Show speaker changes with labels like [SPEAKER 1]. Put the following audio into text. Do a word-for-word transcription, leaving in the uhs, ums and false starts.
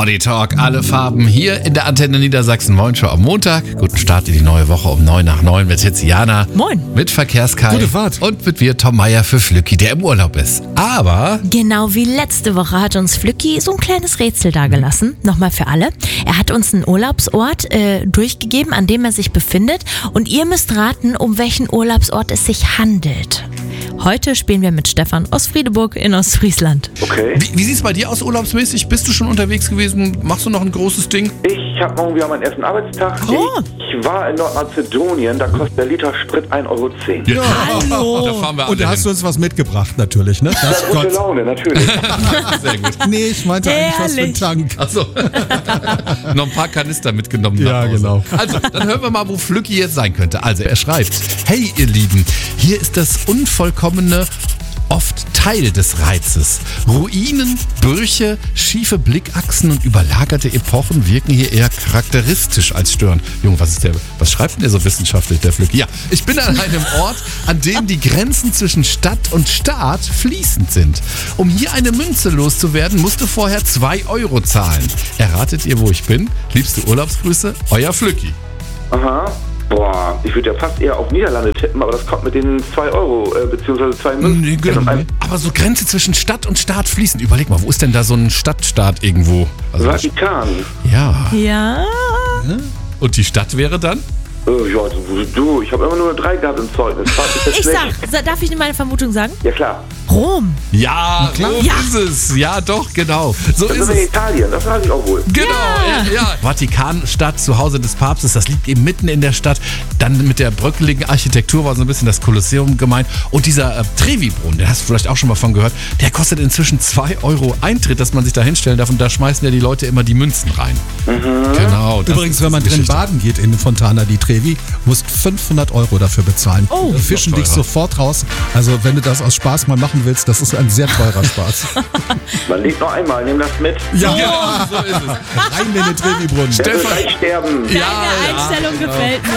[SPEAKER 1] Body Talk, alle Farben hier in der Antenne Niedersachsen Moin Show am Montag. Guten Start in die neue Woche um neun nach neun mit jetzt Jana.
[SPEAKER 2] Moin.
[SPEAKER 1] Mit Verkehrskai.
[SPEAKER 3] Gute Fahrt.
[SPEAKER 1] Und mit mir Tom Meier für Flücki, der im Urlaub ist. Aber
[SPEAKER 2] Genau wie letzte Woche hat uns Flücki so ein kleines Rätsel dagelassen. Nochmal für alle. Er hat uns einen Urlaubsort äh, durchgegeben, an dem er sich befindet. Und ihr müsst raten, um welchen Urlaubsort es sich handelt. Heute spielen wir mit Stefan aus Friedeburg in Ostfriesland.
[SPEAKER 4] Okay.
[SPEAKER 1] wie, wie sieht es bei dir aus urlaubsmäßig? Bist du schon unterwegs gewesen? Machst du noch ein großes Ding?
[SPEAKER 4] Ich habe morgen wieder meinen ersten Arbeitstag.
[SPEAKER 2] Oh.
[SPEAKER 4] Ich war in Nordmazedonien, da kostet der Liter Sprit ein Euro zehn.
[SPEAKER 1] Ja.
[SPEAKER 2] Hallo.
[SPEAKER 1] Da fahren wir alle
[SPEAKER 3] Und da hast
[SPEAKER 1] hin.
[SPEAKER 3] du uns was mitgebracht, natürlich, ne? Das
[SPEAKER 4] Ja, gute
[SPEAKER 3] Gott.
[SPEAKER 4] Laune, natürlich.
[SPEAKER 1] Sehr gut.
[SPEAKER 3] Nee, ich meinte eigentlich was für einen
[SPEAKER 2] Herrlich.
[SPEAKER 3] Tank.
[SPEAKER 1] Achso. Noch ein paar Kanister mitgenommen. nach
[SPEAKER 3] Ja,
[SPEAKER 1] Hause.
[SPEAKER 3] genau.
[SPEAKER 1] Also, dann hören wir mal, wo Flücki jetzt sein könnte. Also, er schreibt: Hey, ihr Lieben, hier ist das unvollkommene, oft Teil des Reizes. Ruinen, Brüche, schiefe Blickachsen und überlagerte Epochen wirken hier eher charakteristisch als störend. Junge, was ist der, was schreibt denn der so wissenschaftlich, der Flücki? Ja, ich bin an einem Ort, an dem die Grenzen zwischen Stadt und Staat fließend sind. Um hier eine Münze loszuwerden, musst du vorher zwei Euro zahlen. Erratet ihr, wo ich bin? Liebste Urlaubsgrüße, euer Flücki.
[SPEAKER 4] Aha. Boah, ich würde ja fast eher auf Niederlande tippen, aber das kommt mit den zwei Euro, äh, beziehungsweise zwei Münzen.
[SPEAKER 1] Nee, genau.
[SPEAKER 4] in einem
[SPEAKER 1] Aber so Grenze zwischen Stadt und Staat fließend. Überleg mal, wo ist denn da so ein Stadtstaat irgendwo? Also,
[SPEAKER 4] Vatikan.
[SPEAKER 1] ja.
[SPEAKER 2] Ja.
[SPEAKER 1] Und die Stadt wäre dann?
[SPEAKER 4] Äh, ja, du, du, ich habe immer nur eine drei gehabt im Zeugnis. Frag mich jetzt
[SPEAKER 2] Ich
[SPEAKER 4] nicht.
[SPEAKER 2] sag, darf ich meine Vermutung sagen?
[SPEAKER 4] Ja, klar.
[SPEAKER 2] Rom.
[SPEAKER 1] Ja,
[SPEAKER 3] klar.
[SPEAKER 1] so
[SPEAKER 2] Ja.
[SPEAKER 1] ist es. Ja, doch, genau. So
[SPEAKER 4] Das
[SPEAKER 1] ist
[SPEAKER 4] ist in
[SPEAKER 1] es.
[SPEAKER 4] Italien, das weiß ich auch wohl.
[SPEAKER 1] Genau, ja.
[SPEAKER 2] Ja.
[SPEAKER 1] ja. Vatikanstadt, Zuhause des Papstes, das liegt eben mitten in der Stadt. Dann mit der bröckeligen Architektur war so ein bisschen das Kolosseum gemeint. Und dieser äh, Trevi-Brunnen, den hast du vielleicht auch schon mal von gehört, der kostet inzwischen zwei Euro Eintritt, dass man sich da hinstellen darf. Und da schmeißen ja die Leute immer die Münzen rein. Genau. das
[SPEAKER 3] Übrigens,
[SPEAKER 1] ist
[SPEAKER 3] wenn man
[SPEAKER 1] die
[SPEAKER 3] drin
[SPEAKER 1] Geschichte.
[SPEAKER 3] baden geht in Fontana di Trevi, musst fünfhundert Euro dafür bezahlen.
[SPEAKER 2] Oh.
[SPEAKER 3] Die
[SPEAKER 1] Das ist
[SPEAKER 3] fischen
[SPEAKER 1] noch
[SPEAKER 3] dich
[SPEAKER 1] teurer.
[SPEAKER 3] sofort raus. Also wenn du das aus Spaß mal machen willst, das ist ein sehr teurer Spaß.
[SPEAKER 4] Man lebt noch einmal, nimm das mit.
[SPEAKER 3] Ja,
[SPEAKER 1] Ja, so ist es.
[SPEAKER 3] rein in den Trevi-Brunnen.
[SPEAKER 4] Der will
[SPEAKER 1] Stefan-
[SPEAKER 4] gleich sterben.
[SPEAKER 2] Deine Einstellung gefällt mir.